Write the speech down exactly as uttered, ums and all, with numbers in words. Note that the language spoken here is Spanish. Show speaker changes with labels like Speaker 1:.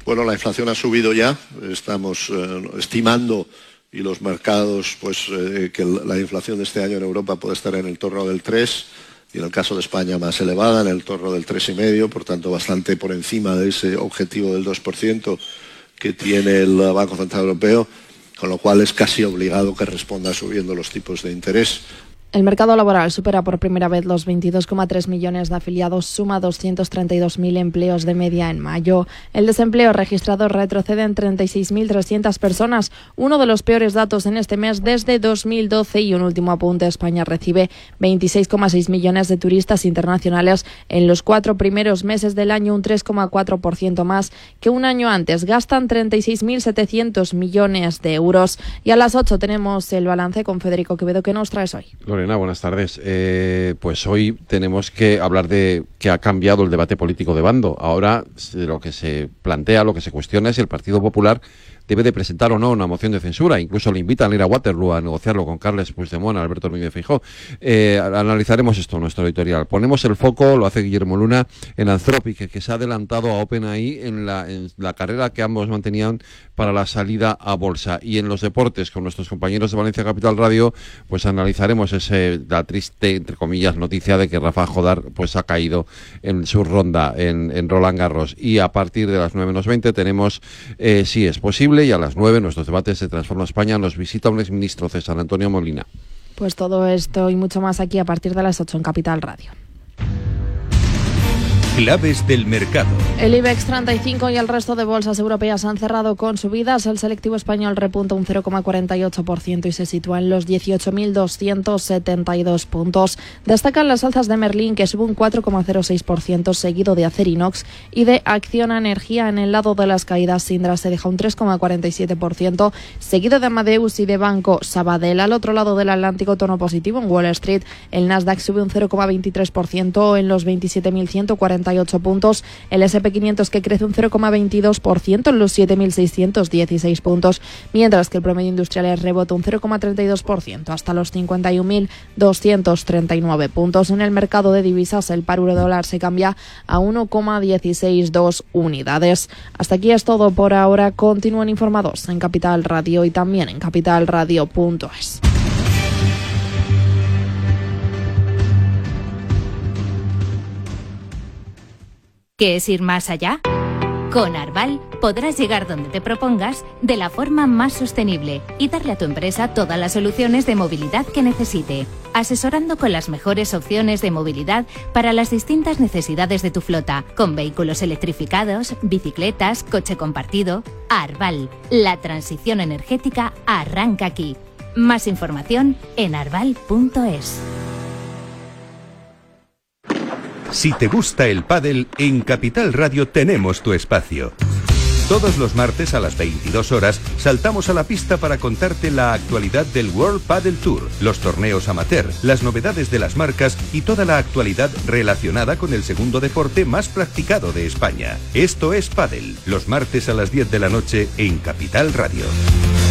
Speaker 1: Bueno, la inflación ha subido ya, estamos eh, estimando, y los mercados, pues eh, que la inflación de este año en Europa puede estar en el torno del tres, y en el caso de España más elevada, en el torno del tres coma cinco, por tanto bastante por encima de ese objetivo del dos por ciento que tiene el Banco Central Europeo, con lo cual es casi obligado que responda subiendo los tipos de interés.
Speaker 2: El mercado laboral supera por primera vez los veintidós coma tres millones de afiliados, suma doscientos treinta y dos mil empleos de media en mayo. El desempleo registrado retrocede en treinta y seis mil trescientas personas, uno de los peores datos en este mes desde dos mil doce. Y un último apunte: España recibe veintiséis coma seis millones de turistas internacionales en los cuatro primeros meses del año, un tres coma cuatro por ciento más que un año antes. Gastan treinta y seis mil setecientos millones de euros. Y a las ocho tenemos el balance con Federico Quevedo. ¿Qué nos traes hoy?
Speaker 3: Lorena, buenas tardes. Eh, pues hoy tenemos que hablar de que ha cambiado el debate político de bando. Ahora lo que se plantea, lo que se cuestiona es si el Partido Popular debe de presentar o no una moción de censura. Incluso le invitan a ir a Waterloo a negociarlo con Carles Puigdemont, Alberto Núñez Feijóo. Eh, analizaremos esto en nuestro editorial. Ponemos el foco, lo hace Guillermo Luna, en Anthropic, que se ha adelantado a OpenAI en la, en la carrera que ambos mantenían para la salida a bolsa. Y en los deportes, con nuestros compañeros de Valencia Capital Radio, pues analizaremos ese, la triste, entre comillas, noticia de que Rafa Jodar pues ha caído en su ronda en, en Roland Garros. Y a partir de las nueve menos veinte tenemos eh, Si es posible, y a las nueve nuestros debates de Transforma España. Nos visita un exministro, César Antonio Molina.
Speaker 2: Pues todo esto y mucho más aquí a partir de las ocho en Capital Radio.
Speaker 4: Claves del mercado.
Speaker 2: El IBEX treinta y cinco y el resto de bolsas europeas han cerrado con subidas. El selectivo español repunta un cero coma cuarenta y ocho por ciento y se sitúa en los dieciocho mil doscientos setenta y dos puntos. Destacan las alzas de Merlin, que sube un cuatro coma cero seis por ciento, seguido de Acerinox y de Acciona Energía. En el lado de las caídas, Sindra se deja un tres coma cuarenta y siete por ciento, seguido de Amadeus y de Banco Sabadell. Al otro lado del Atlántico, tono positivo en Wall Street. El Nasdaq sube un cero coma veintitrés por ciento en los veintisiete mil ciento cuarenta y ocho puntos. El ese and pe quinientos, que crece un cero coma veintidós por ciento en los siete mil seiscientos dieciséis puntos, mientras que el promedio industrial rebota un cero coma treinta y dos por ciento hasta los cincuenta y un mil doscientos treinta y nueve puntos. En el mercado de divisas, el par euro dólar se cambia a uno coma dieciséis dos unidades. Hasta aquí es todo por ahora. Continúen informados en Capital Radio y también en capital radio punto es.
Speaker 5: ¿Qué es ir más allá? Con Arval podrás llegar donde te propongas de la forma más sostenible y darle a tu empresa todas las soluciones de movilidad que necesite, asesorando con las mejores opciones de movilidad para las distintas necesidades de tu flota, con vehículos electrificados, bicicletas, coche compartido. Arval, la transición energética arranca aquí. Más información en arval punto es.
Speaker 4: Si te gusta el pádel, en Capital Radio tenemos tu espacio. Todos los martes a las veintidós horas saltamos a la pista para contarte la actualidad del World Padel Tour, los torneos amateur, las novedades de las marcas y toda la actualidad relacionada con el segundo deporte más practicado de España. Esto es Pádel, los martes a las diez de la noche en Capital Radio.